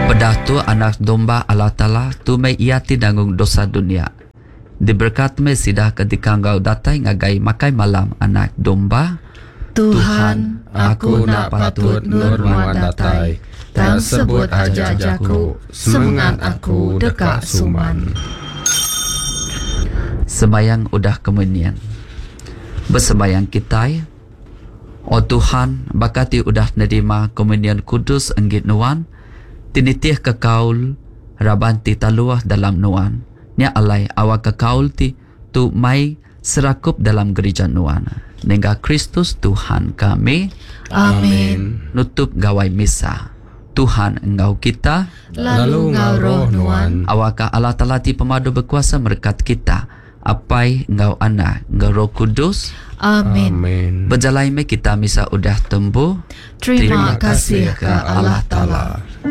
Bedah tu anak domba Allah Ta'ala tu mai iati dangung dosa dunia. Diberkat me sidah ketika engkau datai ngagai makai malam anak domba. Tuhan, aku nak patut nurnuan datai, dan sebut aja-ajaku, semangat aku dekat suman. Sembayang udah kemunian. Bersembayang kita, oh Tuhan, bakati udah nerima komunian kudus enggit nuan, tinitih kekaul, rabanti taluah dalam nuan. Nya alai awak kekaul tu mai serakup dalam gereja nuan. Nengga Kristus Tuhan kami. Amin. Nutup gawai misa. Tuhan engkau kita, lalu engkau roh nuan. Awaka Allah Ta'ala ti pemadu berkuasa merkat kita. Apai engkau anak, engkau roh kudus. Amin. Berjalai me kita misa udah tembuh. Terima kasih ke Allah Ta'ala.